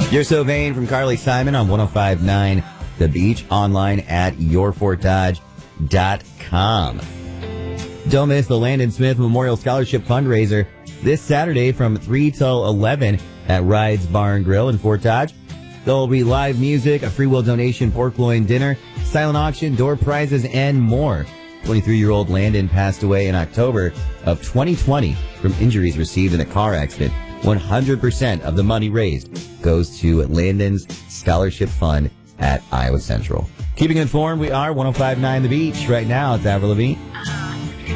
You're So Vain from Carly Simon on 105.9 The Beach, online at yourfortage.com. Don't miss the Landon Smith Memorial Scholarship Fundraiser this Saturday from 3 till 11 at Rides Bar and Grill in Fortage. There'll be live music, a free will donation, pork loin dinner, silent auction, door prizes, and more. 23-year-old Landon passed away in October of 2020 from injuries received in a car accident. 100% of the money raised goes to Landon's Scholarship Fund at Iowa Central. Keeping informed, we are 105.9 The Beach. Right now, it's Avril Lavigne.